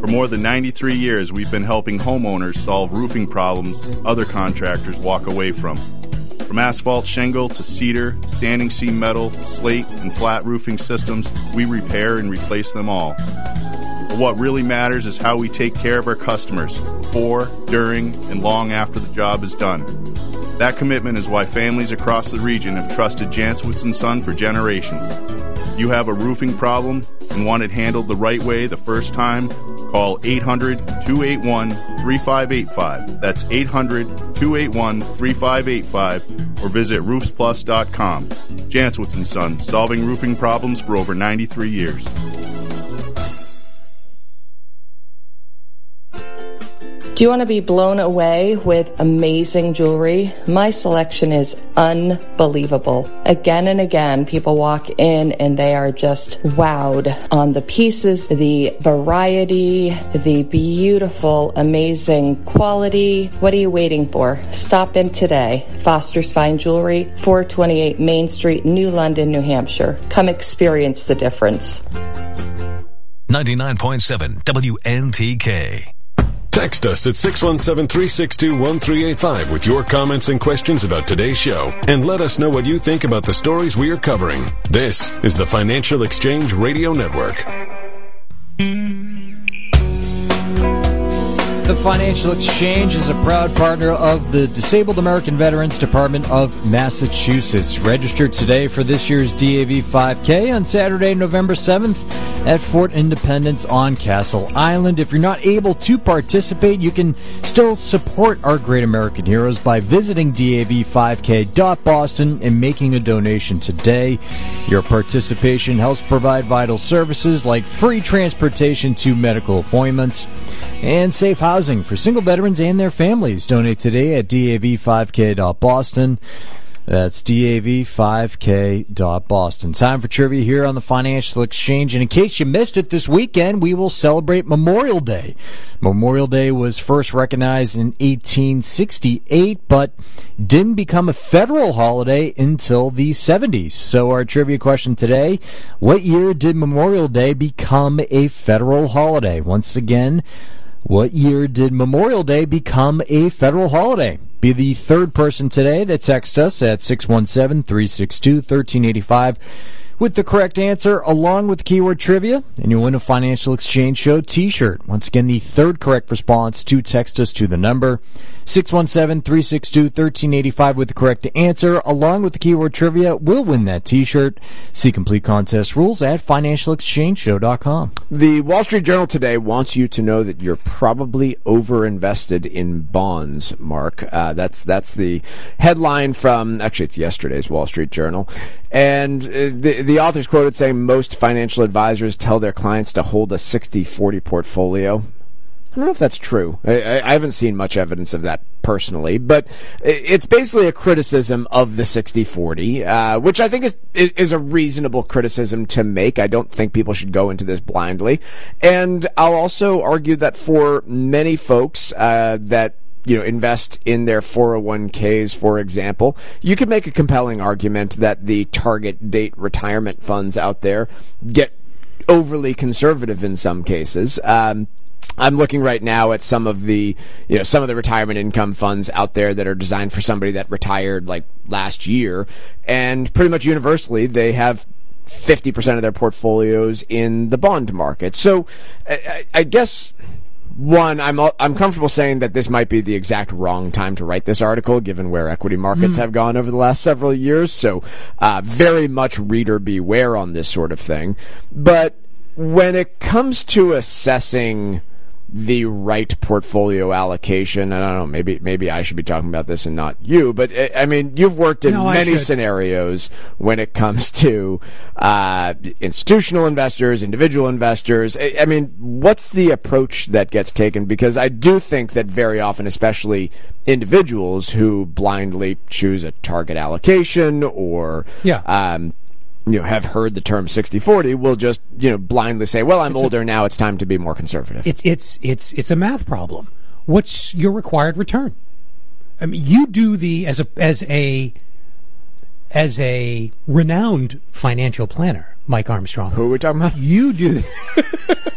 For more than 93 years, we've been helping homeowners solve roofing problems other contractors walk away from. From asphalt shingle to cedar, standing seam metal, slate, and flat roofing systems, we repair and replace them all. But what really matters is how we take care of our customers before, during, and long after the job is done. That commitment is why families across the region have trusted Jancewitz & Son for generations. If you have a roofing problem and want it handled the right way the first time, call 800-281-3585. That's 800-281-3585 or visit roofsplus.com. Jancewitz & Son, solving roofing problems for over 93 years. Do you want to be blown away with amazing jewelry? My selection is unbelievable. Again and again, people walk in and they are just wowed on the pieces, the variety, the beautiful, amazing quality. What are you waiting for? Stop in today. Foster's Fine Jewelry, 428 Main Street, New London, New Hampshire. Come experience the difference. 99.7 WNTK. Text us at 617-362-1385 with your comments and questions about today's show, and let us know what you think about the stories we are covering. This is the Financial Exchange Radio Network. The Financial Exchange is a proud partner of the Disabled American Veterans Department of Massachusetts. Register today for this year's DAV 5K on Saturday, November 7th at Fort Independence on Castle Island. If you're not able to participate, you can still support our great American heroes by visiting DAV5K.Boston and making a donation today. Your participation helps provide vital services like free transportation to medical appointments and safe housing for single veterans and their families. Donate today at DAV5K.Boston. That's DAV5K.Boston. Time for trivia here on the Financial Exchange. And in case you missed it, this weekend we will celebrate Memorial Day. Memorial Day was first recognized in 1868, but didn't become a federal holiday until the 70s. So our trivia question today, what year did Memorial Day become a federal holiday? Once again, what year did Memorial Day become a federal holiday? Be the third person today to text us at 617-362-1385 with the correct answer along with keyword trivia, and you'll win a Financial Exchange Show t-shirt. Once again, the third correct response to text us to the number 617-362-1385 with the correct answer along with the keyword trivia will win that t-shirt. See complete contest rules at financialexchangeshow.com. The Wall Street Journal today wants you to know that you're probably overinvested in bonds, Mark. That's the headline from, actually it's yesterday's Wall Street Journal. And the author's quoted saying most financial advisors tell their clients to hold a 60-40 portfolio. I don't know if that's true. I haven't seen much evidence of that personally, but it's basically a criticism of the 60-40, which I think is a reasonable criticism to make. I don't think people should go into this blindly. And I'll also argue that for many folks that invest in their 401ks, for example, you could make a compelling argument that the target date retirement funds out there get overly conservative in some cases. I'm looking right now at some of the retirement income funds out there that are designed for somebody that retired like last year, and pretty much universally they have 50% of their portfolios in the bond market. So I guess one, I'm comfortable saying that this might be the exact wrong time to write this article, given where equity markets have gone over the last several years. So very much reader beware on this sort of thing. But when it comes to assessing the right portfolio allocation, I don't know, maybe I should be talking about this and not you, but I mean, you've worked in many scenarios when it comes to institutional investors, individual investors. I mean, what's the approach that gets taken? Because I do think that very often, especially individuals who blindly choose a target allocation or have heard the term 60-40 will just, blindly say, well, I'm older now, it's time to be more conservative. It's a math problem. What's your required return? I mean, you do as a renowned financial planner, Mike Armstrong. Who are we talking about? You do